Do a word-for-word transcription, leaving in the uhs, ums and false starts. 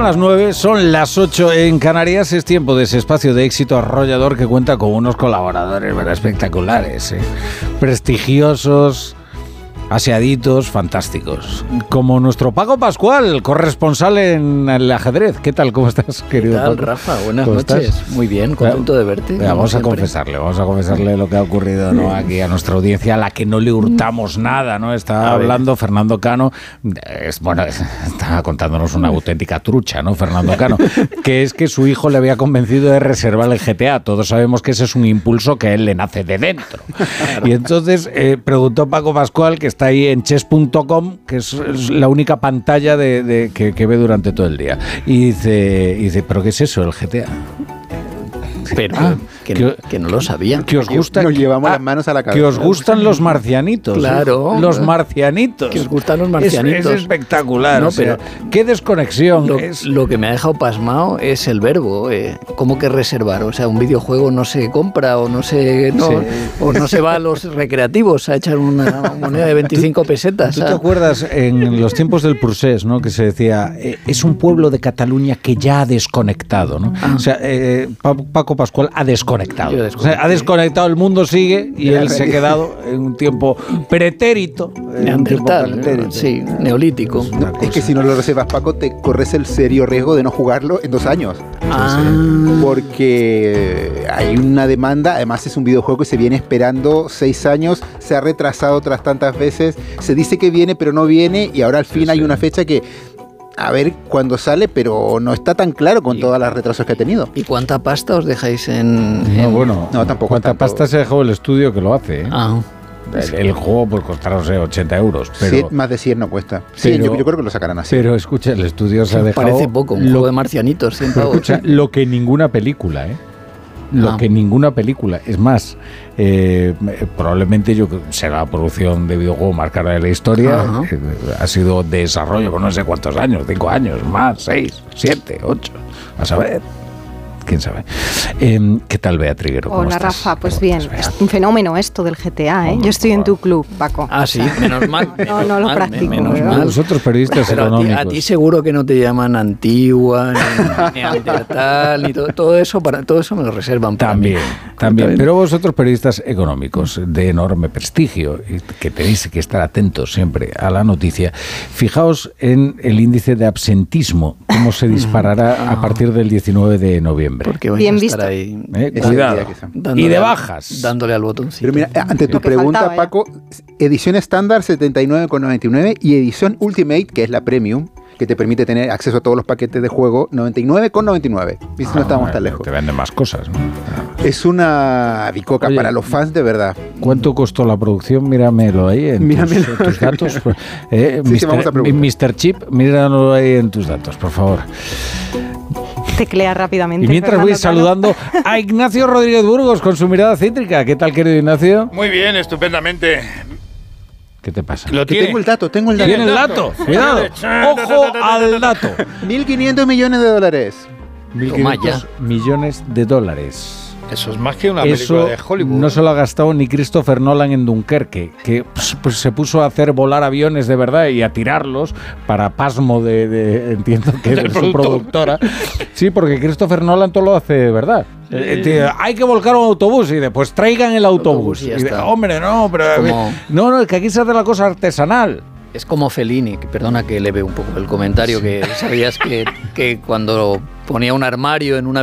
Son las nueve, son las ocho en Canarias. Es tiempo de ese espacio de éxito arrollador que cuenta con unos colaboradores, ¿verdad? Espectaculares, ¿eh? Prestigiosos, aseaditos, fantásticos. Como nuestro Paco Pascual, corresponsal en el ajedrez. ¿Qué tal? ¿Cómo estás, querido Paco? Paco? Rafa, buenas ¿Cómo noches. Estás? Muy bien, contento de verte. Mira, vamos siempre. a confesarle, vamos a confesarle lo que ha ocurrido, ¿no? Aquí a nuestra audiencia, a la que no le hurtamos nada, ¿no? Estaba a hablando ver. Fernando Cano, es, bueno, estaba contándonos una auténtica trucha, ¿no? Fernando Cano, que es que su hijo le había convencido de reservar el G T A. Todos sabemos que ese es un impulso que a él le nace de dentro. Claro. Y entonces eh, preguntó Paco Pascual, que está ahí en chess punto com, que es, es la única pantalla de, de, que, que ve durante todo el día. Y dice, y dice, ¿pero qué es eso, el G T A? Pero ah, que, que, que no lo sabía. Que os gusta, Nos llevamos ah, las manos a la cabeza. Que os gustan los marcianitos. Claro. ¿eh? Los marcianitos. Que os gustan los marcianitos. Es, es espectacular. No, o sea, pero qué desconexión. Lo, es. lo que me ha dejado pasmado es el verbo. Eh, ¿Cómo que reservar? O sea, un videojuego no se compra o no se, no, sí. o no se va a los recreativos a echar una moneda de veinticinco pesetas. ¿Tú te acuerdas en los tiempos del Prusés, ¿no? Que se decía, eh, es un pueblo de Cataluña que ya ha desconectado, ¿no? Ah. O sea, eh, Paco Pascual ha desconectado. O sea, ha desconectado, el mundo sigue y él se ha quedado en un tiempo pretérito. Neandertal, pretérito. Sí, neolítico. Es que si no lo reservas, Paco, te corres el serio riesgo de no jugarlo en dos años. Ah. Porque hay una demanda, además es un videojuego que se viene esperando seis años, se ha retrasado otras tantas veces, se dice que viene pero no viene y ahora al fin sí, hay sí. una fecha que a ver cuándo sale, pero no está tan claro con todos los retrasos que ha tenido. ¿Y cuánta pasta os dejáis en...? No, bueno, no, tampoco ¿cuánta tanto. pasta se dejó el estudio que lo hace? ¿eh? Ah. El, el juego pues costará, no sé, ochenta euros. Pero, sí, más de cien no cuesta. Sí, yo, yo creo que lo sacarán así. Pero escucha, el estudio se ha dejado... Parece poco, un lo, juego de marcianitos, cien pavos. Escucha, lo que ninguna película, ¿eh? Lo ah. que ninguna película. Es más, eh, probablemente yo será la producción de videojuego más cara de la historia. Eh, ha sido desarrollo por no sé cuántos años, cinco años, más, seis, siete, ocho. A saber. ¿Quién sabe? Eh, ¿Qué tal, Bea Triguero? ¿Cómo Hola, estás? Rafa. Pues ¿Cómo bien, estás, es un fenómeno esto del G T A, ¿eh? Oh, Yo estoy oh, en tu club, Paco. Ah, sí, menos mal. No, menos no lo mal, practico. Menos ¿verdad? mal. Vosotros periodistas Pero económicos. A ti, a ti seguro que no te llaman antigua, ni neandertal, ni todo, todo eso, para, todo eso me lo reservan para También, mí. también. Pero vosotros periodistas económicos de enorme prestigio, que tenéis que estar atentos siempre a la noticia, fijaos en el índice de absentismo, cómo se disparará a partir del diecinueve de noviembre. Porque vais Bien a visto. estar ahí. Eh, cuidado. Y de bajas. Dándole al botoncito. Pero mira, ante tu pregunta, faltaba, Paco, edición estándar setenta y nueve con noventa y nueve y edición Ultimate, que es la Premium, que te permite tener acceso a todos los paquetes de juego, noventa y nueve con noventa y nueve. ¿Viste? Ah, no estamos tan lejos. Te venden más cosas, ¿no? Es una bicoca Oye, para los fans de verdad. ¿Cuánto costó la producción? Míramelo ahí en Míramelo. Tus, tus datos. Eh, sí, mister sí, vamos a preguntar. mister Chip, míramelo ahí en tus datos, por favor. Teclea rápidamente. Y mientras Fernando voy saludando a Ignacio Rodríguez Burgos con su mirada cítrica. ¿Qué tal, querido Ignacio? Muy bien, estupendamente. ¿Qué te pasa? Lo que tiene. tengo el dato, tengo el dato. ¿Tiene el dato? Cuidado. Ojo al dato. mil quinientos millones de dólares. mil quinientos millones de dólares. Eso es más que una Eso película de Hollywood. No se lo ha gastado ni Christopher Nolan en Dunkerque, que pues, pues, se puso a hacer volar aviones de verdad y a tirarlos para pasmo de, de entiendo que de su productora. Sí, porque Christopher Nolan todo lo hace de verdad. Sí. Eh, hay que volcar un autobús y después traigan el autobús. El autobús y ya y de, hombre, no, pero como... no, no, es que aquí se hace la cosa artesanal. Es como Fellini, que perdona que leve un poco el comentario, que sabías que, que cuando ponía un armario en una